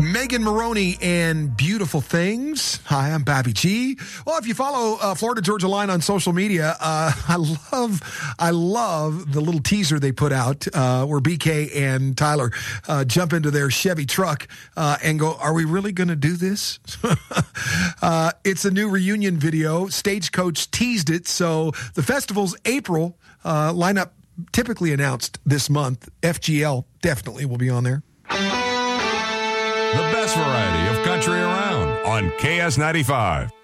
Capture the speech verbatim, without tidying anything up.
Megan Maroney and Beautiful Things. Hi, I'm Bobby G. Well, if you follow uh, Florida Georgia Line on social media, uh, I love, I love the little teaser they put out uh, where B K and Tyler uh, jump into their Chevy truck uh, and go, "Are we really going to do this?" uh, it's a new reunion video. Stagecoach teased it, so the festival's April uh, lineup typically announced this month. F G L definitely will be on there. The best variety of country around on K S ninety-five.